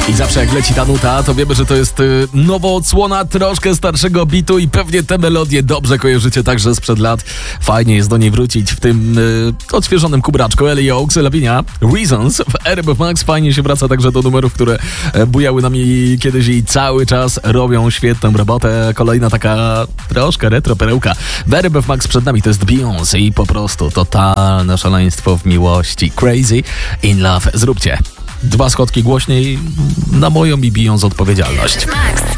I zawsze jak leci ta nuta, to wiemy, że to jest nowa odsłona troszkę starszego bitu i pewnie te melodie dobrze kojarzycie także sprzed lat. Fajnie jest do niej wrócić w tym odświeżonym kubraczku. Ellie Oaks, Lavinia, Reasons w RMF Max. Fajnie się wraca także do numerów, które bujały nami kiedyś i cały czas robią świetną robotę. Kolejna taka troszkę retro perełka. W RMF Max przed nami to jest Beyoncé i po prostu totalne szaleństwo w miłości. Crazy in Love. Zróbcie 2 schodki głośniej na moją i Beyoncé odpowiedzialność. Max.